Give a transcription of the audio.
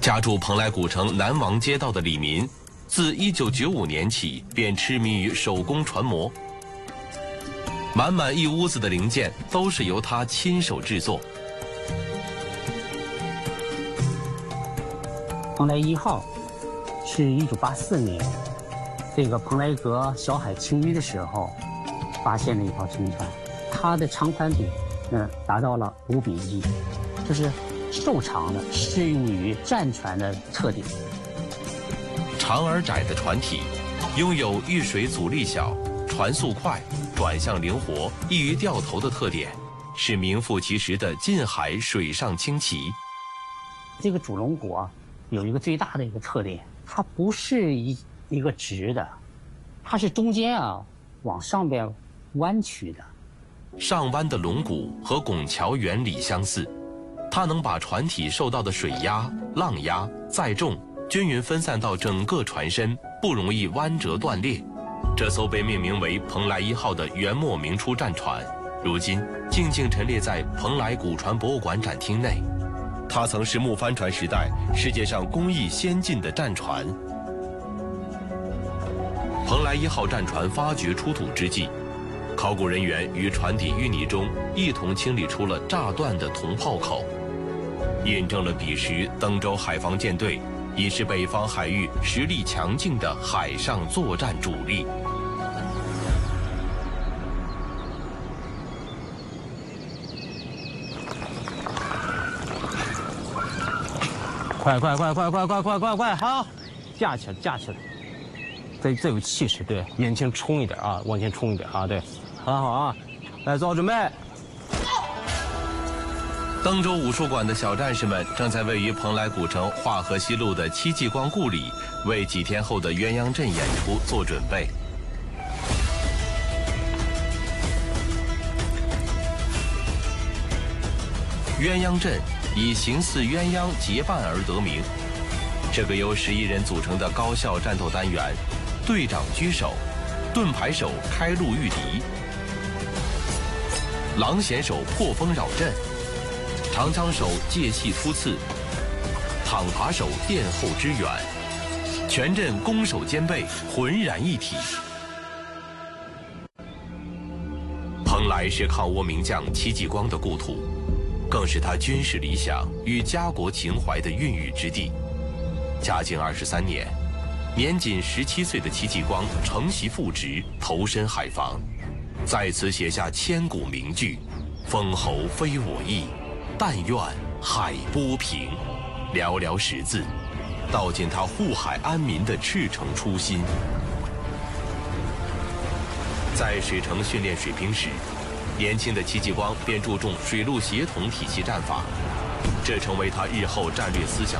家住蓬莱古城南王街道的李民，自1995年起便痴迷于手工船模，满满一屋子的零件都是由他亲手制作。 蓬莱1号是1984年，这个蓬莱阁小海清淤的时候，发现了一条沉船，它的长宽比达到了5:1，这是瘦长的，适用于战船的特点。 长而窄的船体，拥有遇水阻力小、船速快、转向灵活、易于掉头的特点，是名副其实的近海水上轻骑。 这个主龙骨啊，有一个最大的一个特点，它不是一个直的，它是中间往上边弯曲的。 上弯的龙骨和拱桥原理相似，它能把船体受到的水压、浪压、载重均匀分散到整个船身，不容易弯折断裂。这艘被命名为蓬莱1号的元末明初战船，如今静静陈列在蓬莱古船博物馆展厅内。它曾是木帆船时代世界上工艺先进的战船。蓬莱1号战船发掘出土之际，考古人员于船底淤泥中一同清理出了炸断的铜炮口，印证了彼时登州海防舰队已是北方海域实力强劲的海上作战主力。 快，好，架起来，再有气势，对，眼睛冲一点啊，往前冲一点啊，对，很好啊，来做好准备。 登州武术馆的小战士们正在位于蓬莱古城化河西路的戚继光故里，为几天后的鸳鸯阵演出做准备。鸳鸯阵以形似鸳鸯结伴而得名。这个由11人组成的高效战斗单元，队长居首，盾牌手开路御敌，狼弦手破风扰阵，长枪手借隙突刺，躺耙手殿后支援，全阵攻守兼备，浑然一体。蓬莱是抗倭名将戚继光的故土，更是他军事理想与家国情怀的孕育之地。嘉靖23年，年仅17岁的戚继光承袭父职，投身海防，在此写下千古名句：“封侯非我意，但愿海波平。”寥寥10字，道尽他护海安民的赤诚初心。在水城训练水兵时，年轻的戚继光便注重水陆协同体系战法，这成为他日后战略思想